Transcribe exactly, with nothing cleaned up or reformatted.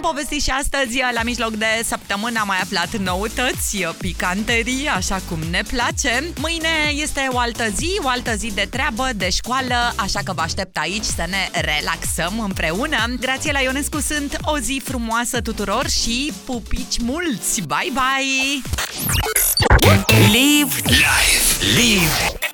povesti și astăzi, la mijloc de săptămână, am mai aflat noutăți, picanterii, așa cum ne place. Mâine este o altă zi, o altă zi de treabă, de școală, așa că vă aștept aici să ne relaxăm împreună. Grațiela Ionescu sunt, o zi frumoasă tuturor și pupici mulți! Bye, bye! Live! Live! Live!